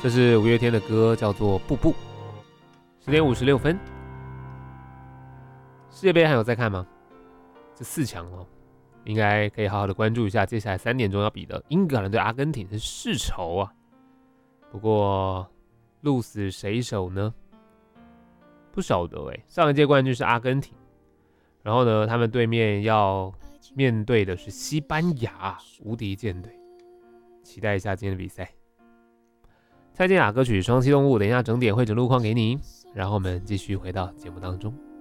这是五月天的歌，叫做《步步》。10:56，世界杯还有在看吗？这4强哦，应该可以好好的关注一下。接下来3点钟要比的英格兰对阿根廷是世仇啊。不过鹿死谁手呢？不晓得哎。上一届冠军是阿根廷，然后呢，他们对面要面对的是西班牙，无敌舰队。期待一下今天的比赛。蔡健雅歌曲《双栖动物》，等一下整点会整路况给你，然后我们继续回到节目当中。